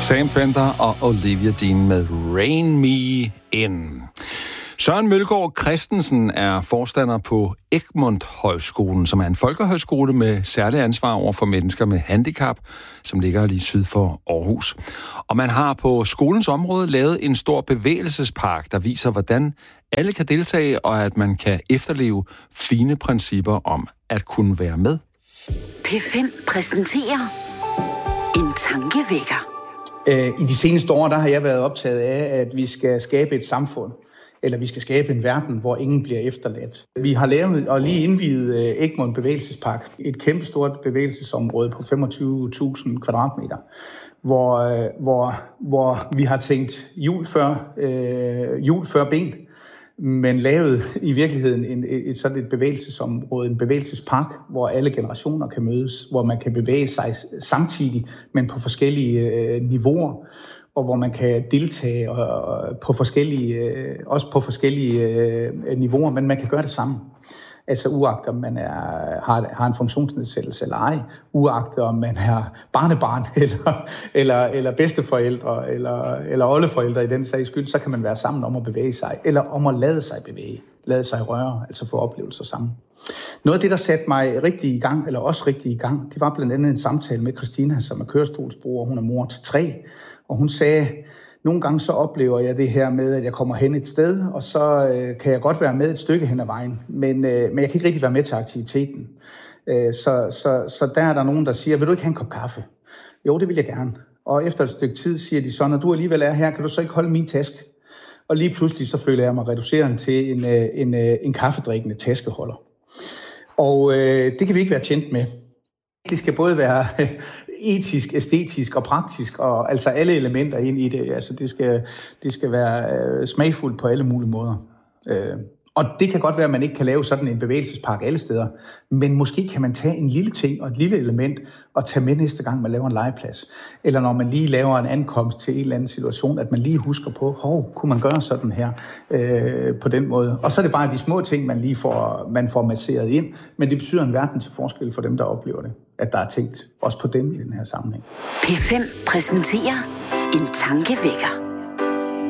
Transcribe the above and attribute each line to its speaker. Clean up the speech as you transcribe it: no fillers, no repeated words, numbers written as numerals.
Speaker 1: Sam Fender og Olivia Dean med Rain Me In. Søren Mølgaard Christensen er forstander på Egmont Højskolen, som er en folkehøjskole med særlig ansvar over for mennesker med handicap, som ligger lige syd for Aarhus. Og man har på skolens område lavet en stor bevægelsespark, der viser, hvordan alle kan deltage, og at man kan efterleve fine principper om at kunne være med.
Speaker 2: P5 præsenterer en tankevækker.
Speaker 3: I de seneste år, der har jeg været optaget af, at vi skal skabe et samfund, eller vi skal skabe en verden, hvor ingen bliver efterladt. Vi har lavet og lige indviet Egmont Bevægelsespark, et kæmpestort bevægelsesområde på 25.000 kvadratmeter, hvor vi har tænkt jul før ben, men lavet i virkeligheden sådan et bevægelsesområde, en bevægelsespark, hvor alle generationer kan mødes, hvor man kan bevæge sig samtidig, men på forskellige niveauer, og hvor man kan deltage også på forskellige niveauer, men man kan gøre det sammen. Altså uagtet om man har en funktionsnedsættelse eller ej, uagtet om man er barnebarn eller bedsteforældre eller oldeforældre i den sags skyld, så kan man være sammen om at bevæge sig, eller om at lade sig bevæge, lade sig røre, altså få oplevelser sammen. Noget af det, der satte mig rigtig i gang, det var blandt andet en samtale med Christina, som er kørestolsbruger, hun er mor til 3, og hun sagde, nogle gange så oplever jeg det her med, at jeg kommer hen et sted, og så kan jeg godt være med et stykke hen ad vejen, men jeg kan ikke rigtig være med til aktiviteten. Så der er der nogen, der siger, vil du ikke have en kop kaffe? Jo, det vil jeg gerne. Og efter et stykke tid siger de så, når du alligevel er her, kan du så ikke holde min taske? Og lige pludselig så føler jeg mig reduceret til en kaffedrikkende taskeholder. Og det kan vi ikke være tjent med. Det skal både være etisk, æstetisk og praktisk, og altså alle elementer ind i det. Altså det skal være smagfuldt på alle mulige måder. Og det kan godt være, at man ikke kan lave sådan en bevægelsespark alle steder, men måske kan man tage en lille ting og et lille element og tage med næste gang, man laver en legeplads. Eller når man lige laver en ankomst til en eller anden situation, at man lige husker på, kunne man gøre sådan her på den måde. Og så er det bare de små ting, man får masseret ind, men det betyder en verden til forskel for dem, der oplever det, at der er tænkt også på dem i den her sammenhæng.
Speaker 2: P5 præsenterer en tankevækker.